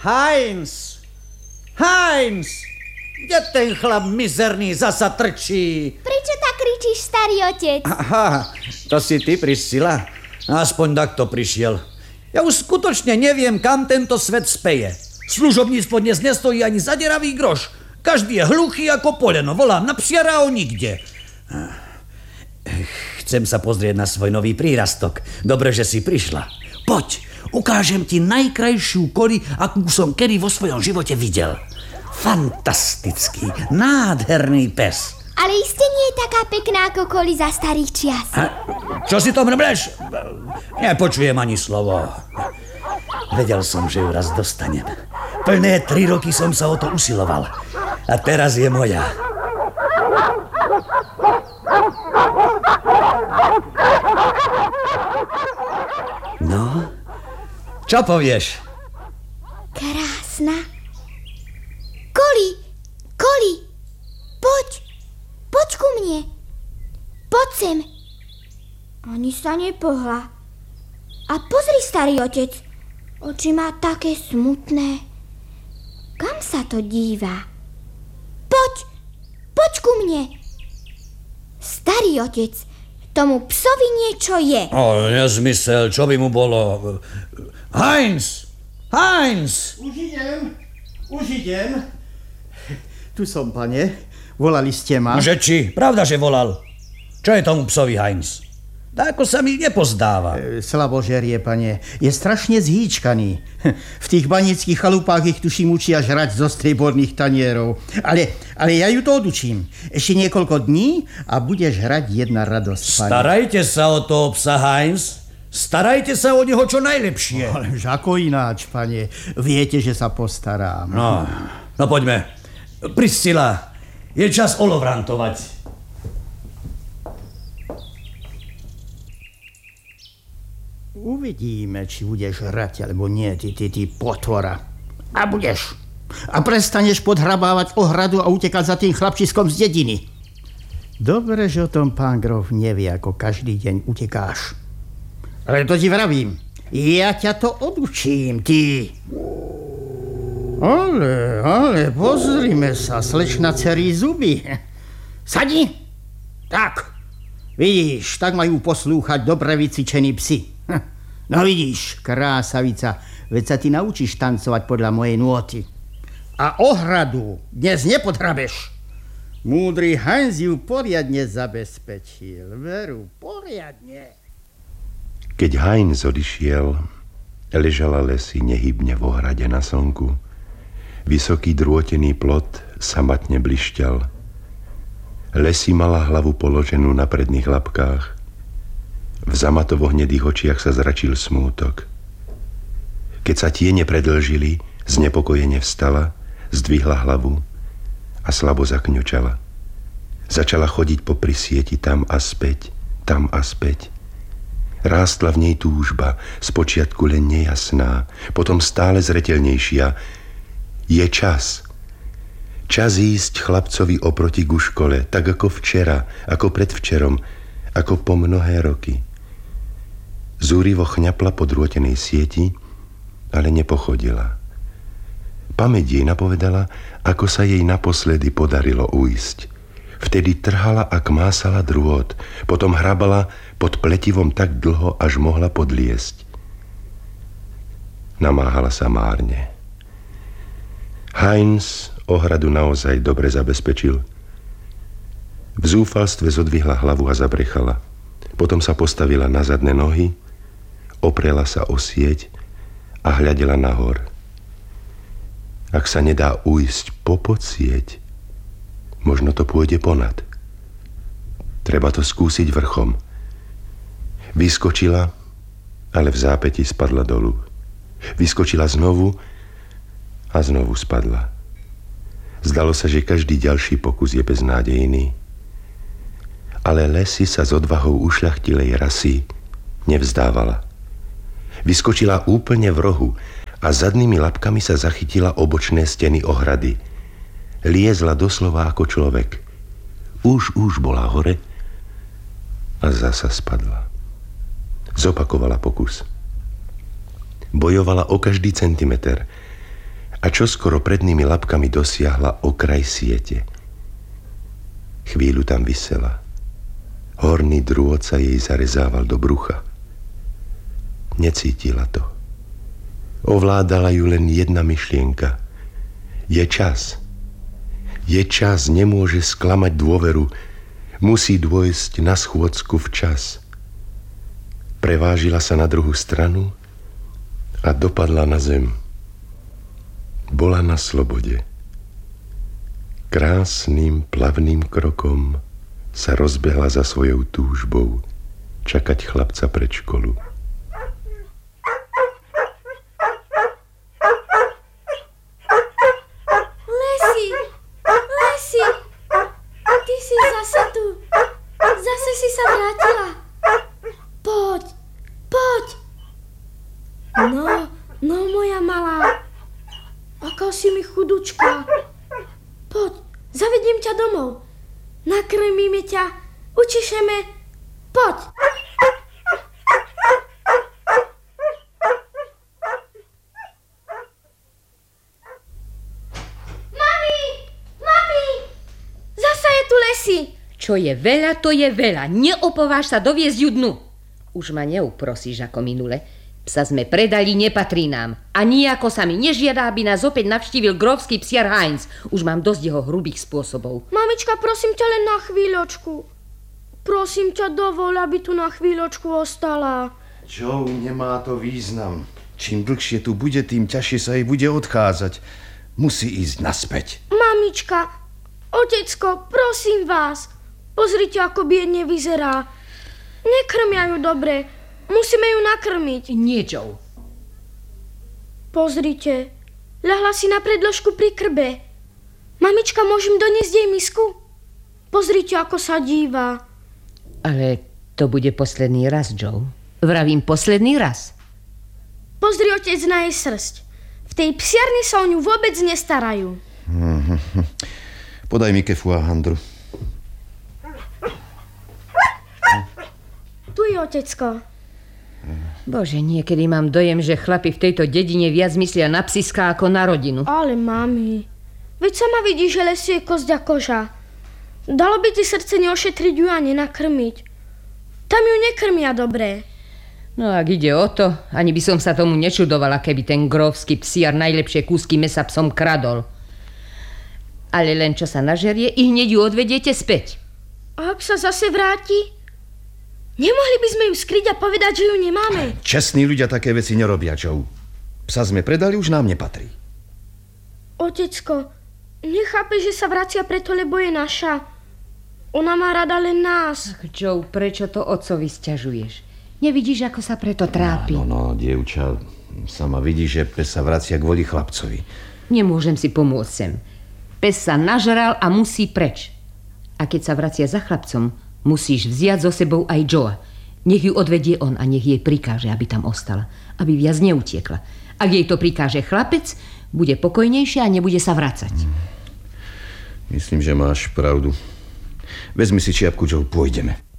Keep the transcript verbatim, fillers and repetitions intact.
Heinz! Heinz! Kde ten chlap mizerný zasa trčí? Prečo tak kričíš, starý otec? Aha, to si ty, Priscila. Aspoň takto prišiel. Ja už skutočne neviem, kam tento svet speje. Služobníctvo dnes nestojí ani za deravý groš. Každý je hluchý ako poleno. Volám na psiara a on nikde. Chcem sa pozrieť na svoj nový prírastok. Dobre, že si prišla. Poď, ukážem ti najkrajšiu koli, akú som kedy vo svojom živote videl. Fantastický, nádherný pes. Ale iste nie je taká pekná ako koli za starých čias. A čo si to mrbleš? Nepočujem ani slovo. Vedel som, že ju raz dostanem. Plné tri roky som sa o to usiloval. A teraz je moja. No, čo povieš? Krásna. Koli, Koli, poď, poď ku mne. Poď sem. Ani sa nepohla. A pozri, starý otec, oči má také smutné. Kam sa to díva? Poď, poď ku mne. Starý otec, tomu psovi niečo je. O, nezmysel, čo by mu bolo? Heinz! Heinz! Už idem, už idem. Tu som, pane. Volali ste ma? Že či? Pravda, že volal. Čo je tomu psovi, Heinz? Tako sa mi nepozdáva. E, slabožerie, pane. Je strašne zhýčkaný. V tých banických chalupách ich tuším učia žrať zo strieborných tanierov. Ale, ale ja ju to odučím. Ešte niekoľko dní a budeš hrať jedna radosť, pane. Starajte sa o toho psa, Heinz. Starajte sa o neho čo najlepšie. Ale ako ináč, pane. Viete, že sa postarám. No, no poďme. Priscila, je čas olovrantovať. Uvidíme, či budeš hrať, alebo nie, ty, ty, ty potvora. A budeš. A prestaneš podhrabávať ohradu a utekať za tým chlapčiskom z dediny. Dobre, že o tom pán grof nevie, ako každý deň utekáš. Ale to ti vravím. Ja ťa to odučím, ty. Ale, ale, pozrime sa, slečna cerí zuby. Sadni? Tak. Vidíš, tak majú poslúchať dobre vycvičení psi. No vidíš, krásavica, veď sa ty naučíš tancovať podľa mojej nôty. A ohradu dnes nepodhrabeš. Múdry Heinz ju poriadne zabezpečil. Veru, poriadne. Keď Heinz odišiel, ležala Lesy nehybne v ohrade na slnku. Vysoký drôtený plot samatne blišťal. Lesy mala hlavu položenú na predných labkách. V zamatovo-hnedých očiach sa zračil smútok. Keď sa tiene predĺžili, znepokojene vstala, zdvihla hlavu a slabo zakňučala. Začala chodiť popri sieti tam a späť, tam a späť. Rástla v nej túžba, spočiatku len nejasná, potom stále zreteľnejšia. Je čas. Čas ísť chlapcovi oproti ku škole, tak ako včera, ako predvčerom, ako po mnohé roky. Zúrivo chňapla po drôtenej sieti, ale nepochodila. Pamäť jej napovedala, ako sa jej naposledy podarilo ujsť. Vtedy trhala a kmásala drôt, potom hrabala pod pletivom tak dlho, až mohla podliesť. Namáhala sa márne. Heinz ohradu naozaj dobre zabezpečil. V zúfalstve zodvihla hlavu a zabrechala. Potom sa postavila na zadné nohy, oprela sa o sieť a hľadela nahor. Ak sa nedá ujsť popod sieť, možno to pôjde ponad. Treba to skúsiť vrchom. Vyskočila, ale v zápäti spadla dolu. Vyskočila znovu a znovu spadla. Zdalo sa, že každý ďalší pokus je beznádejný. Ale Lesy sa s odvahou ušľachtilej rasy nevzdávala. Vyskočila úplne v rohu a zadnými labkami sa zachytila o bočné steny ohrady. Liezla doslova ako človek. Už, už bola hore a zasa spadla. Zopakovala pokus. Bojovala o každý centimeter. a čoskoro prednými labkami dosiahla okraj siete. Chvíľu tam visela. Horný drôt sa jej zarezával do brucha. Necítila to. Ovládala ju len jedna myšlienka. Je čas. Je čas, nemôže sklamať dôveru. Musí dôjsť na schôdzku včas. Prevážila sa na druhú stranu a dopadla na zem. Bola na slobode. Krásnym, plavným krokom sa rozbehla za svojou túžbou čakať chlapca pred školu. Lesi, Lesi, ty si zase tu. Zase si sa vrátila. Poď, poď. No, no moja malá. Aká si mi chudučka. Poď, zavediem ťa domov. Nakrmíme ťa, učišeme. Poď. Mami, mami, zasa je tu Lesi. Čo je veľa, to je veľa. Neopováž sa doviezť ju dnu. Už ma neuprosíš ako minule. Psa sme predali, nepatrí nám. A nijako sa mi nežiada, aby nás opäť navštívil grófsky psiar Heinz. Už mám dosť jeho hrubých spôsobov. Mamička, prosím ťa len na chvíľočku. Prosím ťa, dovol, aby tu na chvíľočku ostala. Joe, nemá to význam. Čím dlhšie tu bude, tým ťažšie sa jej bude odchádzať. Musí ísť naspäť. Mamička, otecko, prosím vás. Pozrite, ako biedne vyzerá. Nekrmia ju dobre. Musíme ju nakrmiť. Nie, Joe. Pozrite, ľahla si na predložku pri krbe. Mamička, môžem doniesť jej misku? Pozrite, ako sa díva. Ale to bude posledný raz, Joe. Vravím posledný raz. Pozri, otec, na jej srsť. V tej psiarni sa o ňu vôbec nestarajú. Podaj mi kefu a handru. Tu je, otecko. Bože, niekedy mám dojem, že chlapi v tejto dedine viac myslia na psiská ako na rodinu. Ale mami, veď sama vidíš, že Lesi je kosť a koža. Dalo by ti srdce neošetriť ju a nenakrmiť. Tam ju nekrmia dobre. No ak ide o to, ani by som sa tomu nečudovala, keby ten grófsky psiar najlepšie kúsky mesa psom kradol. Ale len čo sa nažerie, i hneď ju odvediete späť. A ak sa zase vráti? Nemohli by sme ju skryť a povedať, že ju nemáme? Čestní ľudia také veci nerobia, Joe. Psa sme predali, už nám nepatrí. Otecko, nechápe, že sa vracia preto, lebo je naša. Ona má rada len nás. Ach, Joe, prečo to otcovi sťažuješ? Nevidíš, ako sa preto trápi? No, no, dievča, sama vidí, že pes sa vracia kvôli chlapcovi. Nemôžem si pomôcť sem. Pes sa nažral a musí preč. A keď sa vracia za chlapcom, musíš vziať so sebou aj Joea. Nech ju odvedie on a nech jej prikáže, aby tam ostala. Aby viac neutiekla. Ak jej to prikáže chlapec, bude pokojnejšia a nebude sa vracať. Myslím, že máš pravdu. Vezmi si čiapku, Joe, pôjdeme.